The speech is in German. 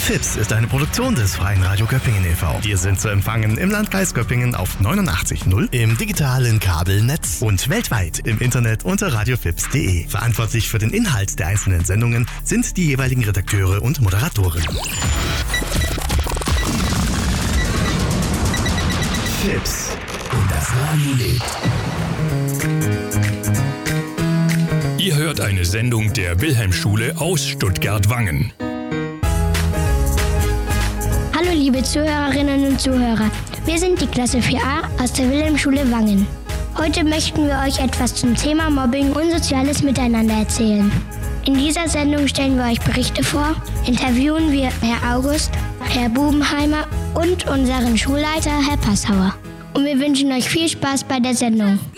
FiPS ist eine Produktion des Freien Radio Göppingen e.V. Wir sind zu empfangen im Landkreis Göppingen auf 89.0, im digitalen Kabelnetz und weltweit im Internet unter radiofips.de. Verantwortlich für den Inhalt der einzelnen Sendungen sind die jeweiligen Redakteure und Moderatoren. FiPS. Und das Radio lebt. Ihr hört eine Sendung der Wilhelmschule aus Stuttgart-Wangen. Hallo liebe Zuhörerinnen und Zuhörer, wir sind die Klasse 4a aus der Wilhelmschule Wangen. Heute möchten wir euch etwas zum Thema Mobbing und soziales Miteinander erzählen. In dieser Sendung stellen wir euch Berichte vor, interviewen wir Herr August, Herr Bubenheimer und unseren Schulleiter Herr Passauer. Und wir wünschen euch viel Spaß bei der Sendung.